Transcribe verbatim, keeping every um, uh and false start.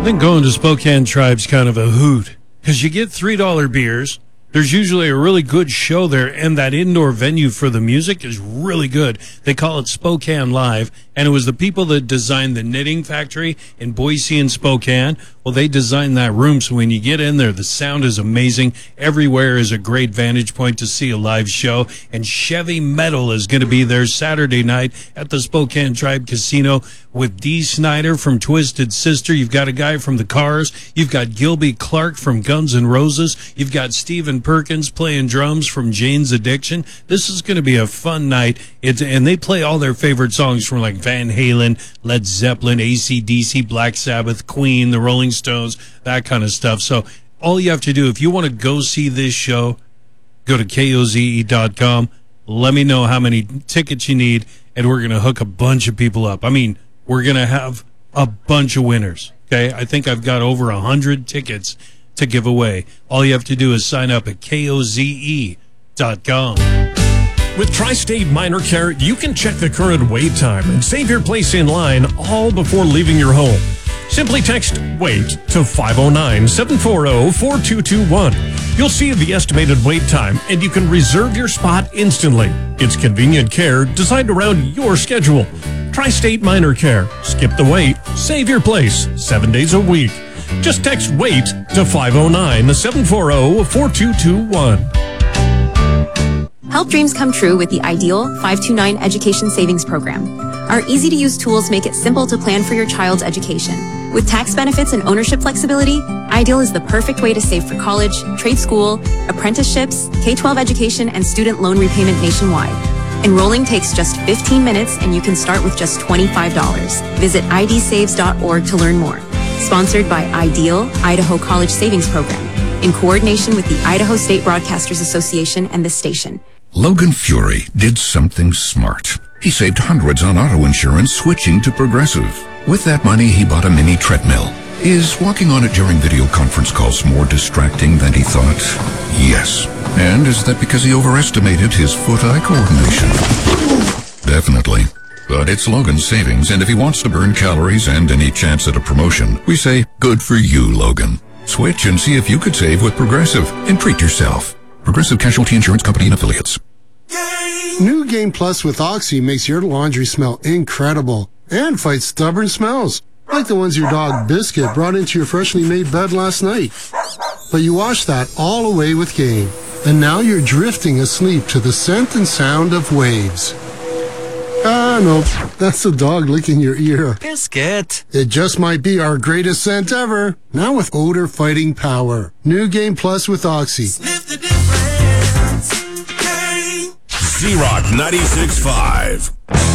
think going to Spokane Tribe's kind of a hoot because you get three dollar beers. There's usually a really good show there, and that indoor venue for the music is really good. They call it Spokane Live, and it was the people that designed the knitting factory in Boise and Spokane. Well, they designed that room, so when you get in there, the sound is amazing. Everywhere is a great vantage point to see a live show, and Chevy Metal is going to be there Saturday night at the Spokane Tribe Casino with Dee Snider from Twisted Sister. You've got a guy from the Cars. You've got Gilby Clarke from Guns N' Roses. You've got Stephen Perkins playing drums from Jane's Addiction. This is going to be a fun night. It's, and they play all their favorite songs from like Van Halen, Led Zeppelin, A C D C, Black Sabbath, Queen, the Rolling Stones, that kind of stuff. So all you have to do, if you want to go see this show, go to K O Z E dot com. Let me know how many tickets you need, and we're going to hook a bunch of people up. I mean, we're going to have a bunch of winners. Okay, I think I've got over one hundred tickets to give away. All you have to do is sign up at K O Z E dot com. With Tri-State Minor Care, you can check the current wait time and save your place in line all before leaving your home. Simply text WAIT to five oh nine, seven four zero, four two two one. You'll see the estimated wait time, and you can reserve your spot instantly. It's convenient care designed around your schedule. Tri-State Minor Care. Skip the wait. Save your place. Seven days a week. Just text WAIT to five oh nine, seven four zero, four two two one. Help dreams come true with the Ideal five two nine Education Savings Program. Our easy-to-use tools make it simple to plan for your child's education. With tax benefits and ownership flexibility, Ideal is the perfect way to save for college, trade school, apprenticeships, K twelve education, and student loan repayment nationwide. Enrolling takes just fifteen minutes, and you can start with just twenty-five dollars. Visit I D saves dot org to learn more. Sponsored by Ideal, Idaho College Savings Program, in coordination with the Idaho State Broadcasters Association and this station. Logan Fury did something smart. He saved hundreds on auto insurance switching to Progressive. With that money, he bought a mini treadmill. Is walking on it during video conference calls more distracting than he thought? Yes. And is that because he overestimated his foot-eye coordination? Definitely. But it's Logan's savings, and if he wants to burn calories and any chance at a promotion, we say, good for you, Logan. Switch and see if you could save with Progressive and treat yourself. Progressive Casualty Insurance Company and Affiliates. New Game Plus with Oxy makes your laundry smell incredible and fights stubborn smells, like the ones your dog Biscuit brought into your freshly made bed last night. But you washed that all away with Game, and now you're drifting asleep to the scent and sound of waves. Ah, no, that's the dog licking your ear. Biscuit. It just might be our greatest scent ever, now with odor-fighting power. New Game Plus with Oxy. Sniff the difference. Game. Z-Rock ninety-six point five.